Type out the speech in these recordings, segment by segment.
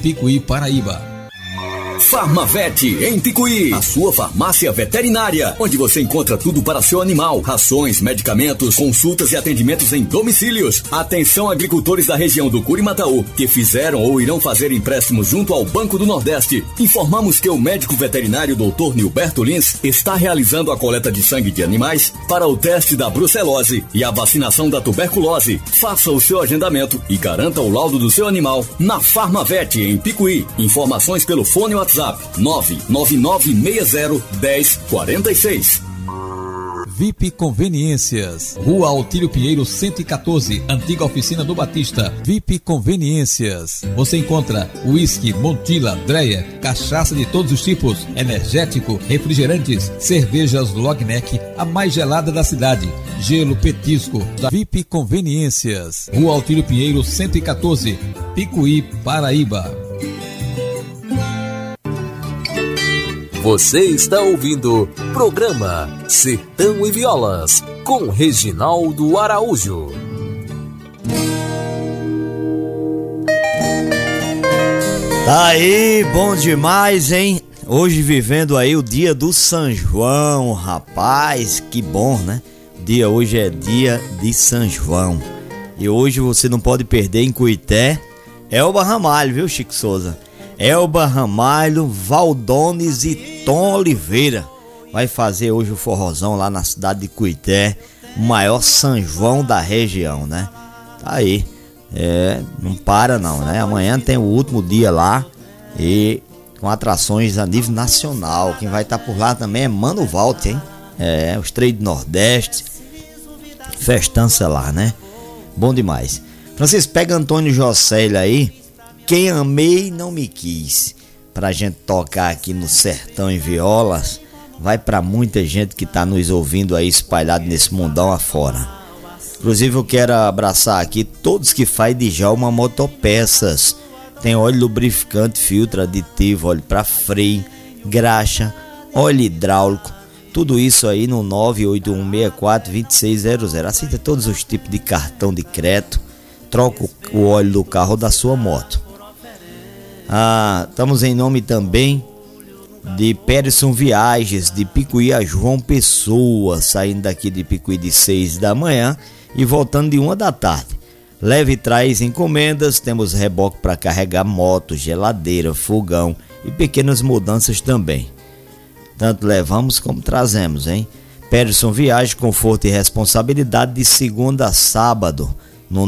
Picuí, Paraíba. Farmavet, em Picuí, a sua farmácia veterinária, onde você encontra tudo para seu animal, rações, medicamentos, consultas e atendimentos em domicílios. Atenção agricultores da região do Curimataú, que fizeram ou irão fazer empréstimos junto ao Banco do Nordeste. Informamos que o médico veterinário Dr. Nilberto Lins está realizando a coleta de sangue de animais para o teste da brucelose e a vacinação da tuberculose. Faça o seu agendamento e garanta o laudo do seu animal na Farmavet, em Picuí. Informações pelo fone WhatsApp 999601046. VIP Conveniências, Rua Altílio Pinheiro 114, antiga oficina do Batista. VIP Conveniências. Você encontra uísque, Montila, Dreia, cachaça de todos os tipos, energético, refrigerantes, cervejas Logneck, a mais gelada da cidade, gelo, petisco. Da VIP Conveniências, Rua Altílio Pinheiro 114, Picuí, Paraíba. Você está ouvindo programa Sertão e Violas, com Reginaldo Araújo. Tá aí, bom demais, hein? Hoje vivendo aí o dia do São João, rapaz, que bom, né? Hoje é dia de São João. E hoje você não pode perder em Cuité, Elba Ramalho, viu, Chico Souza? Elba Ramalho, Valdones e Tom Oliveira vai fazer hoje o forrozão lá na cidade de Cuité, o maior São João da região, né? Tá aí, não para não, né? Amanhã tem o último dia lá e com atrações a nível nacional. Quem vai estar por lá também é Mano Walter, hein? Os Três do Nordeste, festança lá, né? Bom demais. Francisco, pega Antônio Jocélio aí, Quem Amei Não Me Quis, pra gente tocar aqui no Sertão em Violas. Vai pra muita gente que tá nos ouvindo aí, espalhado nesse mundão afora. Inclusive eu quero abraçar aqui todos que fazem de Djalma Motopeças. Tem óleo lubrificante, filtro aditivo, óleo pra freio, graxa, óleo hidráulico. Tudo isso aí no 981642600. Aceita todos os tipos de cartão de crédito. Troca o óleo do carro ou da sua moto. Estamos em nome também de Peterson Viagens, de Picuí a João Pessoa, saindo daqui de Picuí de 6 da manhã e voltando de 1 da tarde. Leve e traz encomendas, temos reboque para carregar moto, geladeira, fogão e pequenas mudanças também. Tanto levamos como trazemos, hein? Peterson Viagens, conforto e responsabilidade de segunda a sábado, no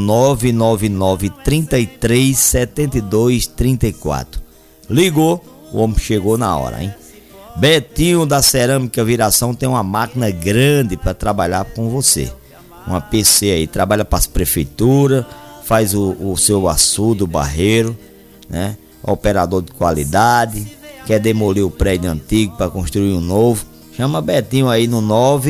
999-33-72-34. Ligou, o homem chegou na hora, hein? Betinho da Cerâmica Viração tem uma máquina grande para trabalhar com você. Uma PC aí, trabalha para as prefeituras, faz o seu açude, o barreiro, né? Operador de qualidade, quer demolir o prédio antigo para construir um novo. Chama Betinho aí no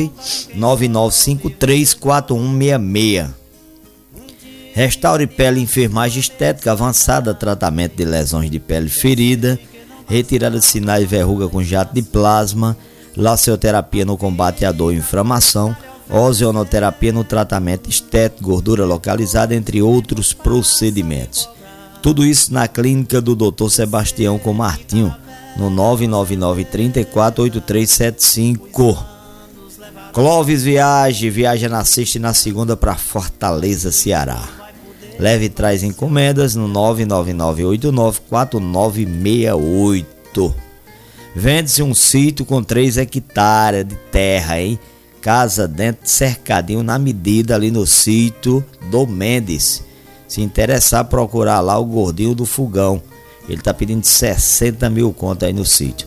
999534166. Restaure Pele, enfermagem estética avançada, tratamento de lesões de pele ferida, retirada de sinais de verruga com jato de plasma, laceoterapia no combate à dor e inflamação, ozonoterapia no tratamento estético, gordura localizada, entre outros procedimentos. Tudo isso na clínica do Dr. Sebastião com Martinho, no 999-348375. Clóvis viaja na sexta e na segunda para Fortaleza, Ceará. Leve e traz encomendas no 999-894968. Vende-se um sítio com 3 hectares de terra, hein? Casa dentro, cercadinho na medida ali no sítio do Mendes. Se interessar, procurar lá o gordinho do fogão. Ele tá pedindo 60 mil conto aí no sítio.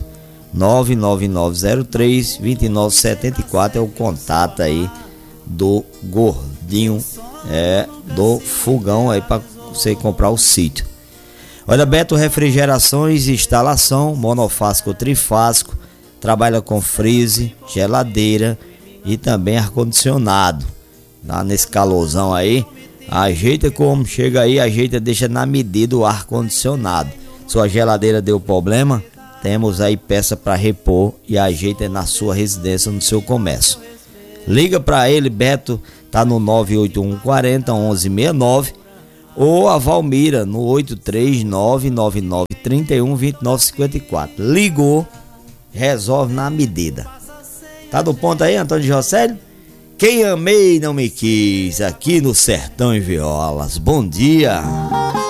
99903-2974 é o contato aí do gordinho do fogão aí para você comprar o sítio. Olha, Beto Refrigerações e Instalação, monofásico ou trifásico, trabalha com freezer, geladeira e também ar-condicionado. Lá nesse calorzão aí, ajeita como chega aí, ajeita, deixa na medida o ar-condicionado. Sua geladeira deu problema? Temos aí peça para repor e ajeita na sua residência, no seu comércio. Liga para ele, Beto, tá no 98140 1169 ou a Valmira no 83999312954. Ligou, resolve na medida. Tá do ponto aí, Antônio Josélio? Quem amei não me quis, aqui no Sertão em Violas. Bom dia.